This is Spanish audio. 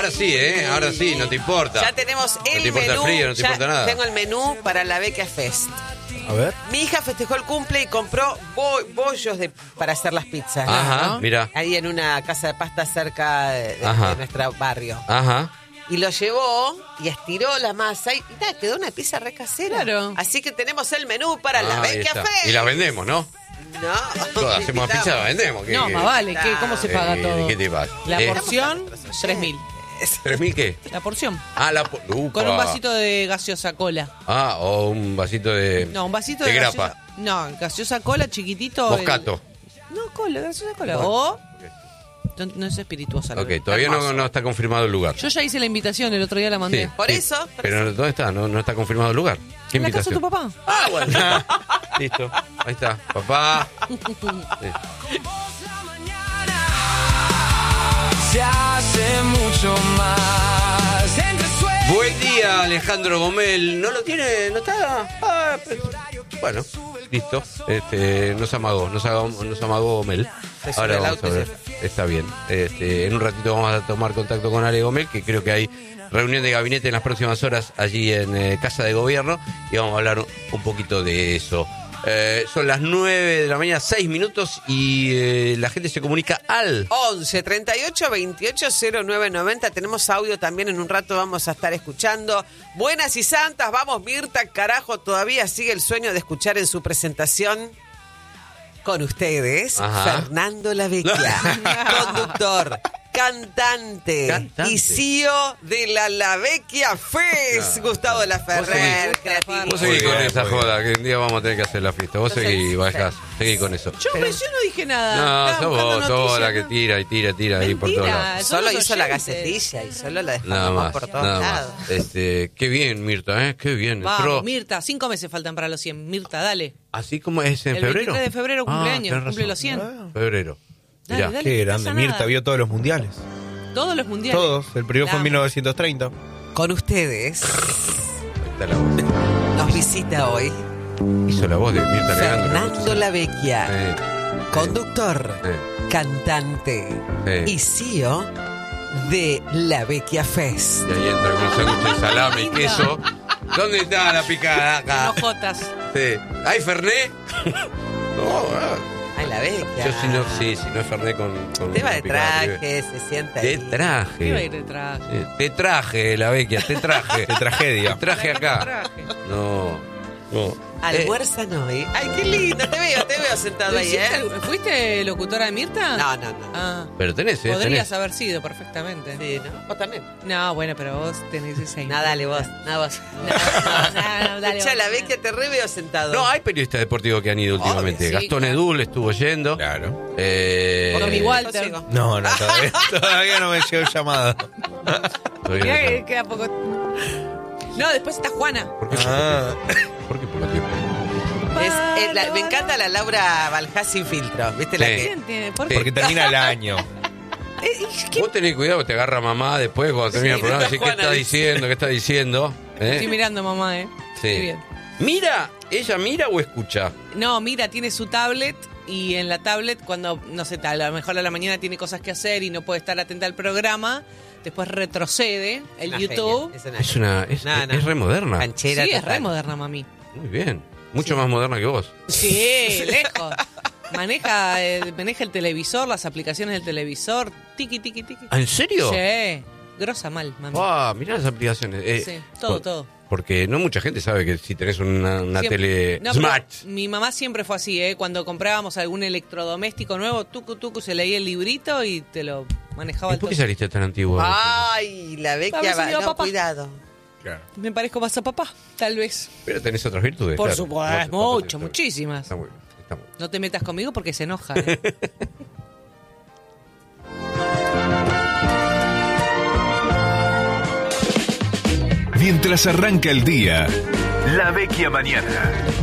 Ahora sí, no te importa. Ya tenemos el No te importa el menú. frío, no te ya importa nada. tengo el menú para la Vecchia Fest. A ver. Mi hija festejó el cumple y compró bollos para hacer las pizzas. Ajá, mira. Ahí en una casa de pasta cerca de nuestro barrio. Ajá. Y lo llevó y estiró la masa y nada, quedó una pizza re casera. Claro. Así que tenemos el menú para la Ahí Vecchia está. Fest. Y la vendemos, ¿no? No. Todas hacemos pizza, la vendemos. No, más vale. ¿Cómo se paga todo? ¿Qué te pasa? La porción, 3.000. ¿3.000 qué? La porción. Con un vasito de gaseosa cola. O un vasito de... No, un vasito de de grapa. gaseosa. No, gaseosa cola chiquitito. Moscato. No, cola, gaseosa cola. Bueno. O... No es espirituosa. Ok, todavía no está confirmado el lugar. Yo ya hice la invitación, el otro día la mandé. Sí, Por eso. Pero ¿dónde está? No está confirmado el lugar. ¿Qué ¿En la casa de invitación? tu papá? Bueno. Listo. Ahí está. Papá. Sí. Se hace mucho más. Buen día, Alejandro Gomel. ¿No lo tiene? ¿No está? Bueno, listo. Nos amagó Gomel. Ahora vamos a ver. Está bien. En un ratito vamos a tomar contacto con Ale Gomel, que creo que hay reunión de gabinete en las próximas horas allí en Casa de Gobierno, y vamos a hablar un poquito de eso. Son las 9 de la mañana, 6 minutos, y la gente se comunica al 11 38 28 09 90. Tenemos audio también, en un rato vamos a estar escuchando. Buenas y santas, vamos Mirta, carajo, todavía sigue el sueño de escuchar en su presentación con ustedes. Ajá. Fernando Lavecchia, conductor, cantante y CEO de la Vecchia Fest. Gustavo de la Ferrer, creativo. Vos seguís Muy con bien, esa muy joda, que un día vamos a tener que hacer la fiesta. Vos seguís, bajás, seguís con eso. Yo no dije nada. No, Estaba sos buscando vos, sos noticias, la que ¿no? tira y tira ahí por todos lados. Mentira. Solo Son los hizo la oyentes. gacetilla y solo la Nada desplegamos más, por todos nada lados. más. Qué bien, Mirta, qué bien. Vamos, Mirta, 5 meses faltan para los 100. Mirta, dale. Así como es en El febrero. 23 de febrero cumpleaños, tenés cumple razón. los 100. Febrero. Dale, Mirá. dale. Qué no grande. pasa Mirta nada. vio todos los mundiales. Todos los mundiales. Todos. El primero fue en Vamos. 1930. Con ustedes Ahí está la voz. nos visita hoy Hizo la voz de Mirta Legrand. Fernando Lavecchia, conductor, Eh. cantante Eh. y CEO de la Vecchia Fest. Y ahí entra con un sándwich de salame y Lindo. queso. ¿Dónde está la picada acá? Enojotas. Sí. ¿Hay Fernet? No, Ay, la Vecchia. yo si no es Fernet con Te va de picada, traje, se sienta Te ahí. Iba a traje. ir detrás. Te traje, la Vecchia, te traje. De tragedia. Te traje acá. Traje. No. Almuerzan hoy. Ay, qué lindo, te veo sentado ahí, ¿Fuiste locutora de Mirta? No. Ah, Pero tenés, podrías tenés. haber sido perfectamente. Sí, ¿no? Vos también. No, bueno, pero vos tenés esa Nada, dale vos. Nada, vos. No, dale Echa vos. la Vecchia, te re veo sentado. No, hay periodistas deportivos que han ido últimamente. sí, Gastón claro. Edul estuvo yendo. Claro. Tommy Walter. Consigo. No, todavía no me llegó el llamado. Mirá que queda poco. No, después está Juana. ¿Por qué? Ah. ¿Por qué poco tiempo? Me encanta la Laura Baljá sin filtro. ¿Viste la Sí. que? ¿Quién tiene? ¿Por qué? Porque termina el año. Vos tenés cuidado, te agarra mamá después cuando termina el programa. Decís, ¿qué Juana está dice. diciendo? ¿Qué está diciendo? Estoy mirando, mamá, Sí. Estoy bien. ¿Mira? ¿Ella mira o escucha? No, mira, tiene su tablet y en la tablet, cuando, no sé, a lo mejor a la mañana tiene cosas que hacer y no puede estar atenta al programa, después retrocede el Una YouTube. genia, Es una. Es, No, no. es re moderna. Canchera Sí, es total. re moderna, mami. Muy bien. Mucho más moderna que vos. Sí, lejos. Maneja el televisor, las aplicaciones del televisor. Tiki, tiki, tiki. ¿Ah, ¿En serio? Sí. Grosa mal, mami. Ah, mirá las aplicaciones. Sí, todo. Porque no mucha gente sabe que si tenés una Siempre- tele No, pero Smart. mi mamá siempre fue así, Cuando comprábamos algún electrodoméstico nuevo, tucu, se leía el librito y te lo manejaba ¿Y al por qué toque. saliste tan antiguo? Ay, la A ver Vecchia si va. me va No, papá. cuidado. Claro. Me parezco más a papá, tal vez. Pero tenés otras virtudes. Por claro. supuesto, Mucho, muchísimas. Está muy bien. Está muy bien. No te metas conmigo porque se enoja. Mientras arranca el día, La Vecchia Mañana.